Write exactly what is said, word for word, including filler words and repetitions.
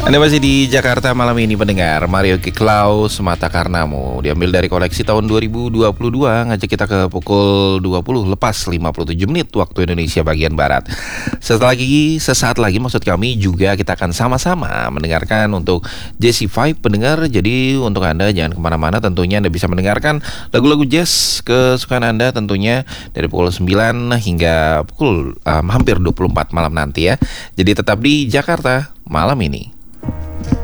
Anda masih di Jakarta malam ini pendengar. Mario Kiklau Semata Karnamu diambil dari koleksi tahun dua ribu dua puluh dua, ngajak kita ke pukul dua puluh lepas lima puluh tujuh menit waktu Indonesia bagian Barat. Sesaat lagi, sesaat lagi maksud kami juga kita akan sama-sama mendengarkan untuk Jazzy Vibe pendengar. Jadi untuk Anda jangan kemana-mana, tentunya Anda bisa mendengarkan lagu-lagu jazz kesukaan Anda tentunya dari pukul sembilan hingga pukul um, hampir dua puluh empat malam nanti ya. Jadi tetap di Jakarta malam ini.